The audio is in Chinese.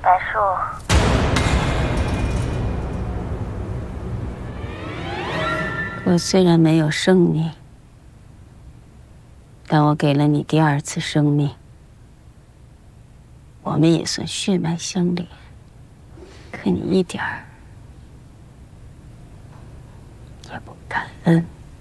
白树， 我虽然没有生你，但我给了你第二次生命，我们也算血脉相连。可你一点儿也不感恩。